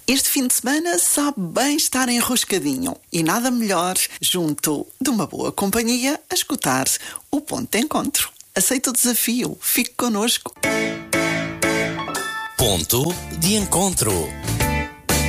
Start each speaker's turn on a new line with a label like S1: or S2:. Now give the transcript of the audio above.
S1: Este fim de semana sabe bem estar enroscadinho e nada melhor junto de uma boa companhia a escutar o Ponto de Encontro. Aceita o desafio, fique connosco.
S2: Ponto de Encontro.